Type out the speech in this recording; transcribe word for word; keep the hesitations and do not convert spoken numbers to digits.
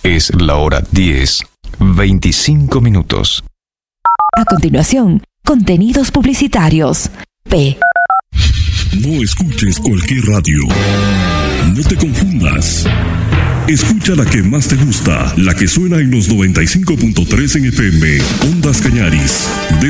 Es la hora diez, veinticinco minutos. A continuación, contenidos publicitarios. P. No escuches cualquier radio. No te confundas. Escucha la que más te gusta, la que suena en los noventa y cinco punto tres en F M, Ondas Cañaris.